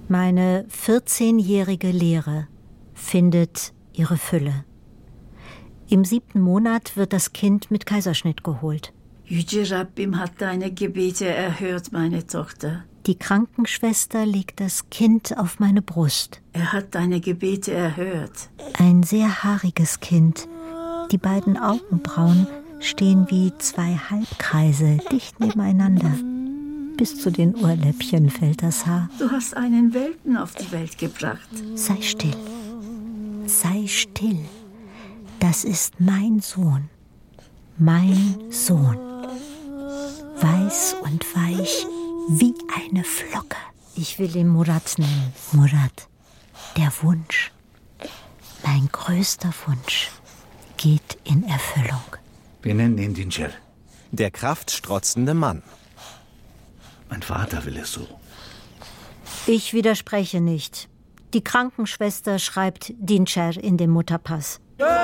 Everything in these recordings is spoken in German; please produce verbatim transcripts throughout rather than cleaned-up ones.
Meine vierzehnjährige Lehre findet ihre Fülle. Im siebten Monat wird das Kind mit Kaiserschnitt geholt. Yüce Rabbim hat deine Gebete erhört, meine Tochter. Die Krankenschwester legt das Kind auf meine Brust. Er hat deine Gebete erhört. Ein sehr haariges Kind. Die beiden Augenbrauen stehen wie zwei Halbkreise dicht nebeneinander. Bis zu den Ohrläppchen fällt das Haar. Du hast einen Welpen auf die Welt gebracht. Sei still. Sei still. Das ist mein Sohn. Mein Sohn. Weiß und weich wie eine Flocke. Ich will ihn Murat nennen. Murat. Der Wunsch. Mein größter Wunsch geht in Erfüllung. Wir nennen ihn Dincer. Der kraftstrotzende Mann. Mein Vater will es so. Ich widerspreche nicht. Die Krankenschwester schreibt Dincer in den Mutterpass.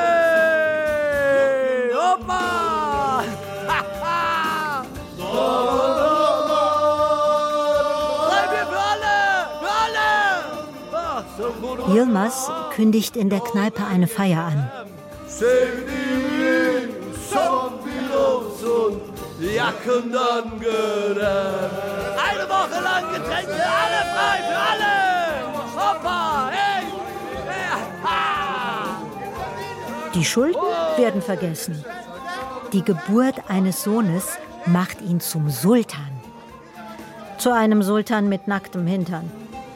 Hey! Opa! Yilmaz kündigt in der Kneipe eine Feier an. Sevdiğimin son bir olsun, yakından gören. Eine Woche lang Getränke, alle frei für alle! Hoppa, hey! Ha! Die Schulden werden vergessen. Die Geburt eines Sohnes macht ihn zum Sultan. Zu einem Sultan mit nacktem Hintern.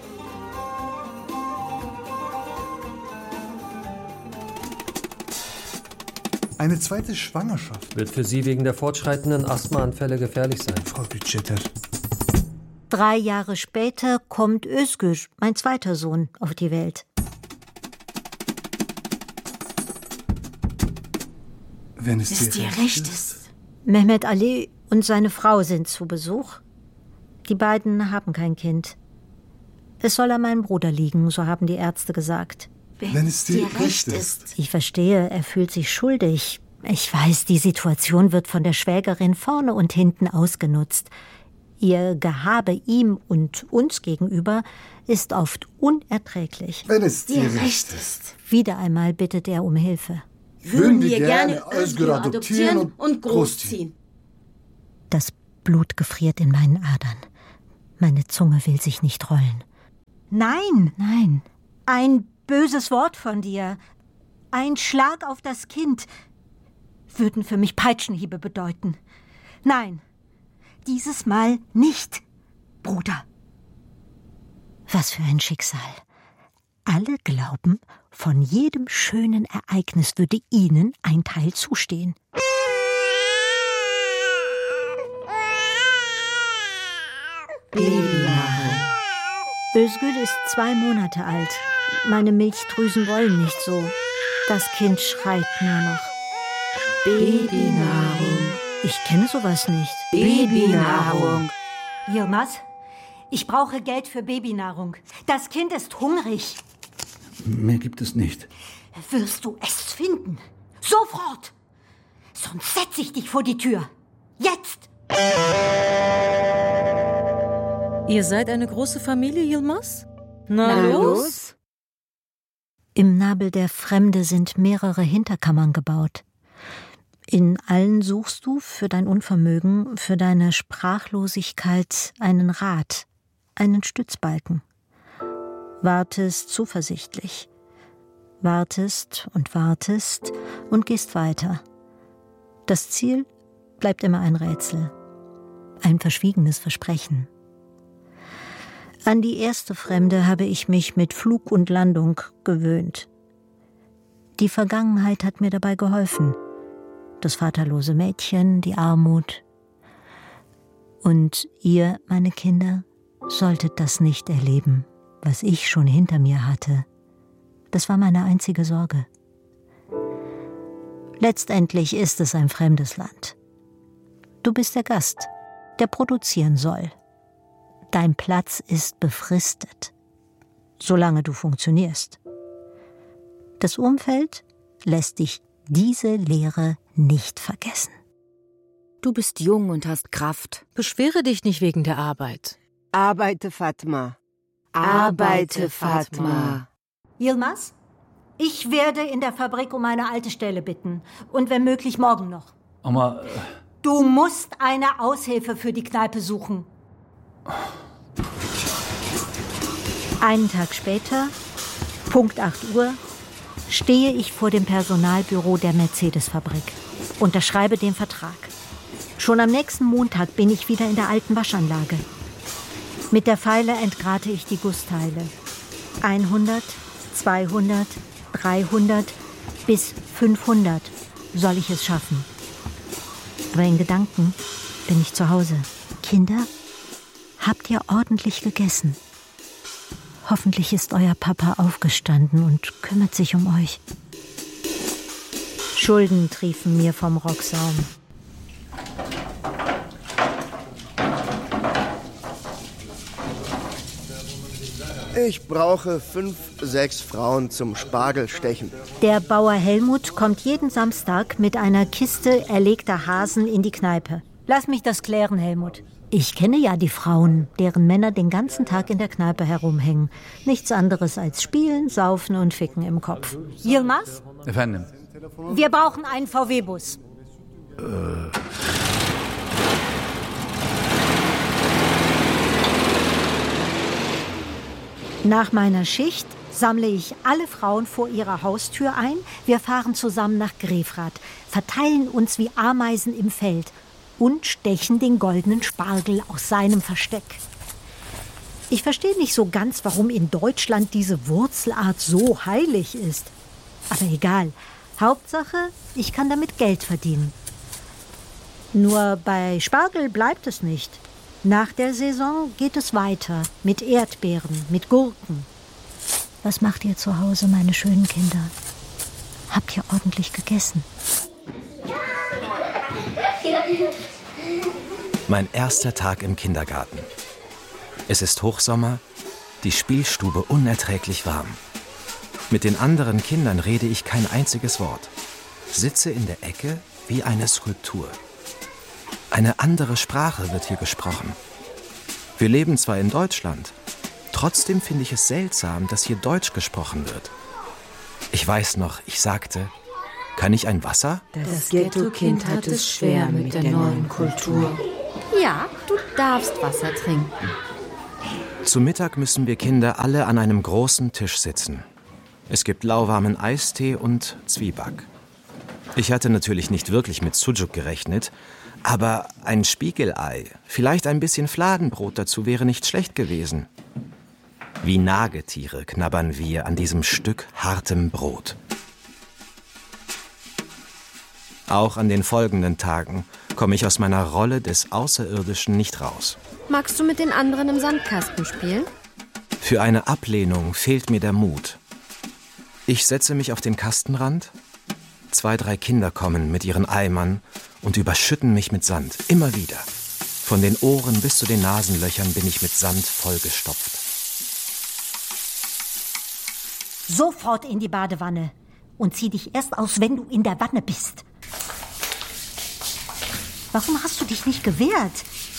Eine zweite Schwangerschaft wird für Sie wegen der fortschreitenden Asthmaanfälle gefährlich sein. Frau Budgeter. Drei Jahre später kommt Özgür, mein zweiter Sohn, auf die Welt. Wenn es, es dir recht ist. Mehmet Ali und seine Frau sind zu Besuch. Die beiden haben kein Kind. Es soll an meinem Bruder liegen, so haben die Ärzte gesagt. Wenn es dir recht ist. Ich verstehe, er fühlt sich schuldig. Ich weiß, die Situation wird von der Schwägerin vorne und hinten ausgenutzt. Ihr Gehabe ihm und uns gegenüber ist oft unerträglich. Wenn es dir recht ist. Wieder einmal bittet er um Hilfe. Würden wir gerne Özgür adoptieren und großziehen. Das Blut gefriert in meinen Adern. Meine Zunge will sich nicht rollen. Nein, nein. Ein böses Wort von dir, ein Schlag auf das Kind, würden für mich Peitschenhiebe bedeuten. Nein, dieses Mal nicht, Bruder. Was für ein Schicksal. Alle glauben, von jedem schönen Ereignis würde ihnen ein Teil zustehen. Babynahrung. Özgür ist zwei Monate alt. Meine Milchdrüsen wollen nicht so. Das Kind schreit nur noch. Babynahrung. Ich kenne sowas nicht. Babynahrung. Yilmaz, ich brauche Geld für Babynahrung. Das Kind ist hungrig. Mehr gibt es nicht. Wirst du es finden? Sofort! Sonst setze ich dich vor die Tür. Jetzt! Ihr seid eine große Familie, Yilmaz? Na, Na los? los? Im Nabel der Fremde sind mehrere Hinterkammern gebaut. In allen suchst du für dein Unvermögen, für deine Sprachlosigkeit einen Rat, einen Stützbalken. Wartest zuversichtlich. Wartest und wartest und gehst weiter. Das Ziel bleibt immer ein Rätsel, ein verschwiegenes Versprechen. An die erste Fremde habe ich mich mit Flug und Landung gewöhnt. Die Vergangenheit hat mir dabei geholfen. Das vaterlose Mädchen, die Armut. Und ihr, meine Kinder, solltet das nicht erleben, was ich schon hinter mir hatte. Das war meine einzige Sorge. Letztendlich ist es ein fremdes Land. Du bist der Gast, der produzieren soll. Dein Platz ist befristet, solange du funktionierst. Das Umfeld lässt dich diese Lehre nicht vergessen. Du bist jung und hast Kraft. Beschwere dich nicht wegen der Arbeit. Arbeite, Fatma. Arbeite, Fatma. Yilmaz, ich werde in der Fabrik um eine alte Stelle bitten. Und wenn möglich morgen noch. Ama... Du musst eine Aushilfe für die Kneipe suchen. Einen Tag später, Punkt acht Uhr, stehe ich vor dem Personalbüro der Mercedes-Fabrik. Unterschreibe den Vertrag. Schon am nächsten Montag bin ich wieder in der alten Waschanlage. Mit der Feile entgrate ich die Gussteile. hundert, zweihundert, dreihundert bis fünfhundert soll ich es schaffen. Aber in Gedanken bin ich zu Hause. Kinder, habt ihr ordentlich gegessen? Hoffentlich ist euer Papa aufgestanden und kümmert sich um euch. Schulden triefen mir vom Rocksaum. Ich brauche fünf, sechs Frauen zum Spargelstechen. Der Bauer Helmut kommt jeden Samstag mit einer Kiste erlegter Hasen in die Kneipe. Lass mich das klären, Helmut. Ich kenne ja die Frauen, deren Männer den ganzen Tag in der Kneipe herumhängen. Nichts anderes als Spielen, Saufen und Ficken im Kopf. Yilmaz? Efendim. Wir brauchen einen V W-Bus. Äh... Nach meiner Schicht sammle ich alle Frauen vor ihrer Haustür ein. Wir fahren zusammen nach Grefrath, verteilen uns wie Ameisen im Feld und stechen den goldenen Spargel aus seinem Versteck. Ich verstehe nicht so ganz, warum in Deutschland diese Wurzelart so heilig ist. Aber egal. Hauptsache, ich kann damit Geld verdienen. Nur bei Spargel bleibt es nicht. Nach der Saison geht es weiter mit Erdbeeren, mit Gurken. Was macht ihr zu Hause, meine schönen Kinder? Habt ihr ordentlich gegessen? Mein erster Tag im Kindergarten. Es ist Hochsommer, die Spielstube unerträglich warm. Mit den anderen Kindern rede ich kein einziges Wort. Sitze in der Ecke wie eine Skulptur. Eine andere Sprache wird hier gesprochen. Wir leben zwar in Deutschland, trotzdem finde ich es seltsam, dass hier Deutsch gesprochen wird. Ich weiß noch, ich sagte, kann ich ein Wasser? Das Ghetto-Kind hat es schwer mit der neuen Kultur. Ja, du darfst Wasser trinken. Zu Mittag müssen wir Kinder alle an einem großen Tisch sitzen. Es gibt lauwarmen Eistee und Zwieback. Ich hatte natürlich nicht wirklich mit Sujuk gerechnet, aber ein Spiegelei, vielleicht ein bisschen Fladenbrot dazu wäre nicht schlecht gewesen. Wie Nagetiere knabbern wir an diesem Stück hartem Brot. Auch an den folgenden Tagen komme ich aus meiner Rolle des Außerirdischen nicht raus. Magst du mit den anderen im Sandkasten spielen? Für eine Ablehnung fehlt mir der Mut. Ich setze mich auf den Kastenrand. Zwei, drei Kinder kommen mit ihren Eimern und überschütten mich mit Sand, immer wieder. Von den Ohren bis zu den Nasenlöchern bin ich mit Sand vollgestopft. Sofort in die Badewanne und zieh dich erst aus, wenn du in der Wanne bist. Warum hast du dich nicht gewehrt?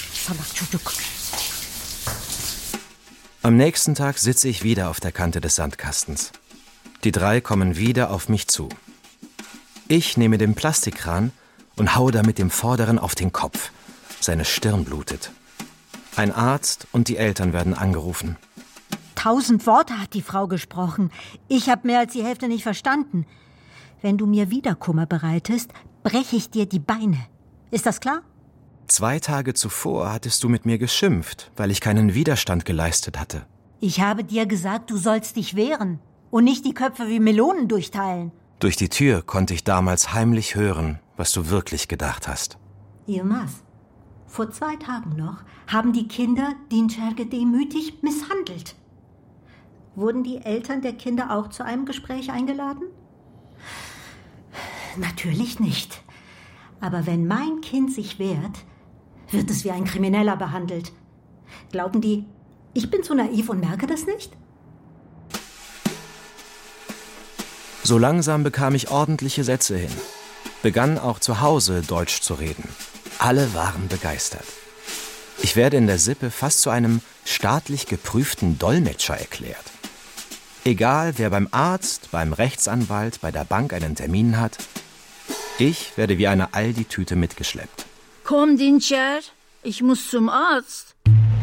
Am nächsten Tag sitze ich wieder auf der Kante des Sandkastens. Die drei kommen wieder auf mich zu. Ich nehme den Plastikkran und haue damit dem Vorderen auf den Kopf. Seine Stirn blutet. Ein Arzt und die Eltern werden angerufen. Tausend Worte hat die Frau gesprochen. Ich habe mehr als die Hälfte nicht verstanden. Wenn du mir wieder Kummer bereitest, breche ich dir die Beine. Ist das klar? Zwei Tage zuvor hattest du mit mir geschimpft, weil ich keinen Widerstand geleistet hatte. Ich habe dir gesagt, du sollst dich wehren und nicht die Köpfe wie Melonen durchteilen. Durch die Tür konnte ich damals heimlich hören, was du wirklich gedacht hast. Yilmaz, vor zwei Tagen noch haben die Kinder Dinçer demütig misshandelt. Wurden die Eltern der Kinder auch zu einem Gespräch eingeladen? Natürlich nicht. Aber wenn mein Kind sich wehrt, wird es wie ein Krimineller behandelt. Glauben die, ich bin so naiv und merke das nicht? So langsam bekam ich ordentliche Sätze hin. Begann auch zu Hause Deutsch zu reden. Alle waren begeistert. Ich werde in der Sippe fast zu einem staatlich geprüften Dolmetscher erklärt. Egal, wer beim Arzt, beim Rechtsanwalt, bei der Bank einen Termin hat, ich werde wie eine Aldi-Tüte mitgeschleppt. Komm, Dinçer, ich muss zum Arzt.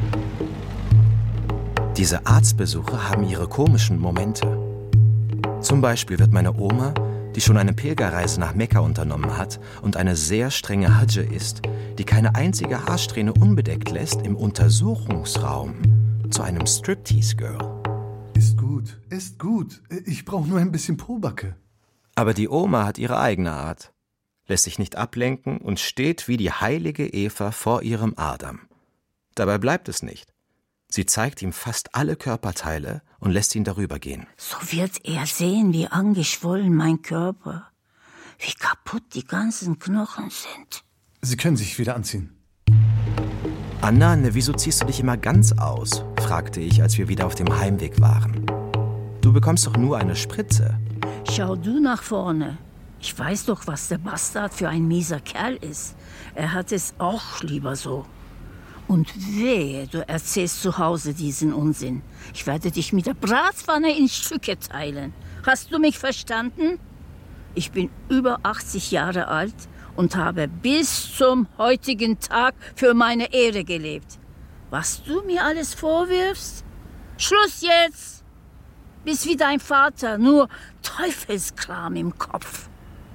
Diese Arztbesuche haben ihre komischen Momente. Zum Beispiel wird meine Oma, die schon eine Pilgerreise nach Mekka unternommen hat und eine sehr strenge Hadje ist, die keine einzige Haarsträhne unbedeckt lässt, im Untersuchungsraum zu einem Striptease-Girl. Ist gut, ist gut. Ich brauche nur ein bisschen Pobacke. Aber die Oma hat ihre eigene Art, lässt sich nicht ablenken und steht wie die heilige Eva vor ihrem Adam. Dabei bleibt es nicht. Sie zeigt ihm fast alle Körperteile und lässt ihn darüber gehen. So wird er sehen, wie angeschwollen mein Körper, wie kaputt die ganzen Knochen sind. Sie können sich wieder anziehen. Anna, ne, wieso ziehst du dich immer ganz aus? Fragte ich, als wir wieder auf dem Heimweg waren. Du bekommst doch nur eine Spritze. Schau du nach vorne. Ich weiß doch, was der Bastard für ein mieser Kerl ist. Er hat es auch lieber so. Und wehe, du erzählst zu Hause diesen Unsinn. Ich werde dich mit der Bratpfanne in Stücke teilen. Hast du mich verstanden? Ich bin über achtzig Jahre alt und habe bis zum heutigen Tag für meine Ehre gelebt. Was du mir alles vorwirfst? Schluss jetzt! Bist wie dein Vater, nur Teufelskram im Kopf.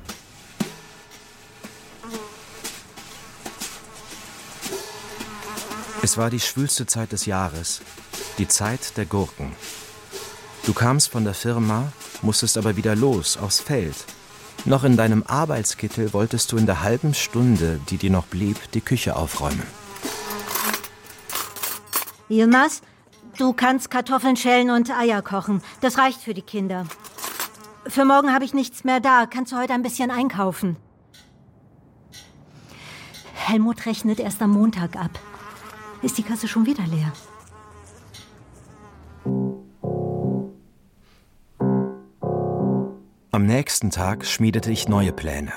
Es war die schwülste Zeit des Jahres, die Zeit der Gurken. Du kamst von der Firma, musstest aber wieder los, aufs Feld. Noch in deinem Arbeitskittel wolltest du in der halben Stunde, die dir noch blieb, die Küche aufräumen. Yilmaz, du kannst Kartoffeln schälen und Eier kochen. Das reicht für die Kinder. Für morgen habe ich nichts mehr da. Kannst du heute ein bisschen einkaufen? Helmut rechnet erst am Montag ab. Ist die Kasse schon wieder leer? Am nächsten Tag schmiedete ich neue Pläne.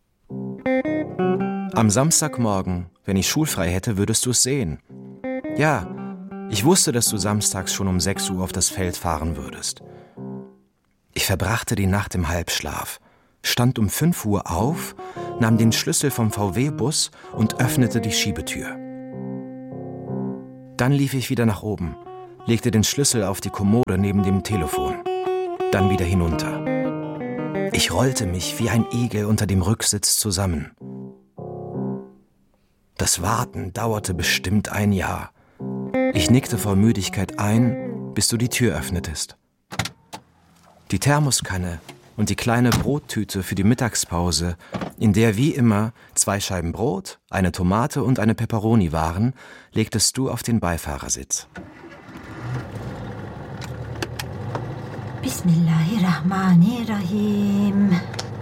Am Samstagmorgen, wenn ich schulfrei hätte, würdest du es sehen. Ja, ich wusste, dass du samstags schon um sechs Uhr auf das Feld fahren würdest. Ich verbrachte die Nacht im Halbschlaf, stand um fünf Uhr auf, nahm den Schlüssel vom V W-Bus und öffnete die Schiebetür. Dann lief ich wieder nach oben, legte den Schlüssel auf die Kommode neben dem Telefon, dann wieder hinunter. Ich rollte mich wie ein Igel unter dem Rücksitz zusammen. Das Warten dauerte bestimmt ein Jahr. Ich nickte vor Müdigkeit ein, bis du die Tür öffnetest. Die Thermoskanne und die kleine Brottüte für die Mittagspause, in der wie immer zwei Scheiben Brot, eine Tomate und eine Peperoni waren, legtest du auf den Beifahrersitz. Bismillahirrahmanirrahim.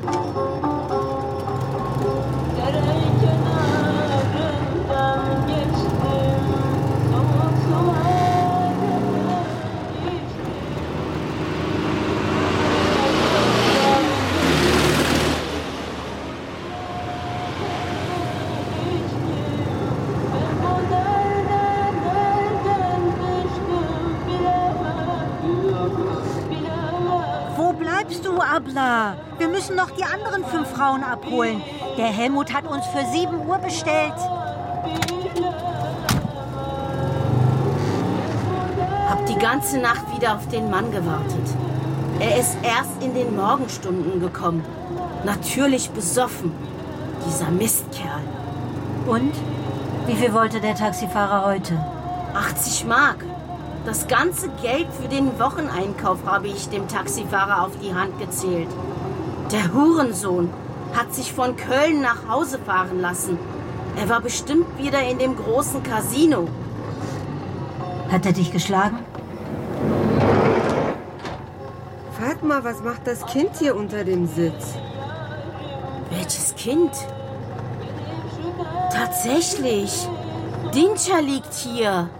Abla, wir müssen noch die anderen fünf Frauen abholen. Der Helmut hat uns für sieben Uhr bestellt. Hab die ganze Nacht wieder auf den Mann gewartet. Er ist erst in den Morgenstunden gekommen. Natürlich besoffen. Dieser Mistkerl. Und? Wie viel wollte der Taxifahrer heute? achtzig Mark. Das ganze Geld für den Wocheneinkauf habe ich dem Taxifahrer auf die Hand gezählt. Der Hurensohn hat sich von Köln nach Hause fahren lassen. Er war bestimmt wieder in dem großen Casino. Hat er dich geschlagen? Fatma, was macht das Kind hier unter dem Sitz? Welches Kind? Tatsächlich. Dinçer liegt hier.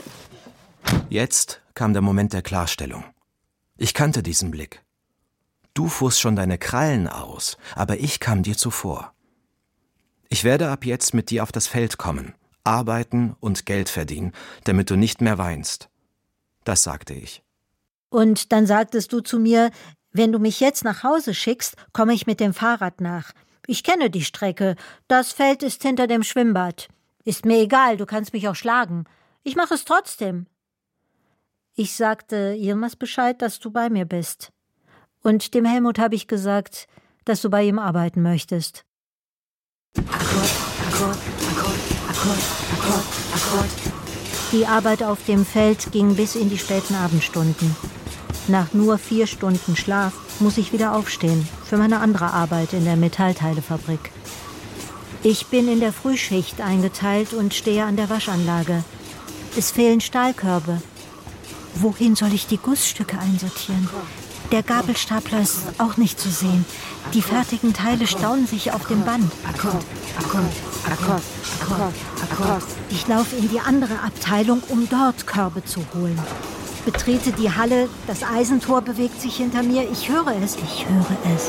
Jetzt kam der Moment der Klarstellung. Ich kannte diesen Blick. Du fuhrst schon deine Krallen aus, aber ich kam dir zuvor. Ich werde ab jetzt mit dir auf das Feld kommen, arbeiten und Geld verdienen, damit du nicht mehr weinst. Das sagte ich. Und dann sagtest du zu mir, wenn du mich jetzt nach Hause schickst, komme ich mit dem Fahrrad nach. Ich kenne die Strecke. Das Feld ist hinter dem Schwimmbad. Ist mir egal, du kannst mich auch schlagen. Ich mache es trotzdem. Ich sagte Yilmaz Bescheid, dass du bei mir bist. Und dem Helmut habe ich gesagt, dass du bei ihm arbeiten möchtest. Akkord, Akkord, Akkord, Akkord, Akkord, Akkord. Die Arbeit auf dem Feld ging bis in die späten Abendstunden. Nach nur vier Stunden Schlaf muss ich wieder aufstehen für meine andere Arbeit in der Metallteilefabrik. Ich bin in der Frühschicht eingeteilt und stehe an der Waschanlage. Es fehlen Stahlkörbe. Wohin soll ich die Gussstücke einsortieren? Der Gabelstapler ist auch nicht zu sehen. Die fertigen Teile stauen sich auf dem Band. Akkord, Akkord, Akkord, Akkord, Akkord. Ich laufe in die andere Abteilung, um dort Körbe zu holen. Betrete die Halle, das Eisentor bewegt sich hinter mir. Ich höre es, ich höre es.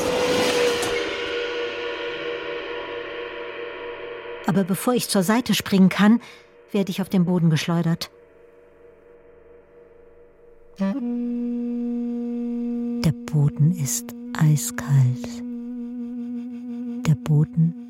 Aber bevor ich zur Seite springen kann, werde ich auf den Boden geschleudert. Der Boden ist eiskalt. Der Boden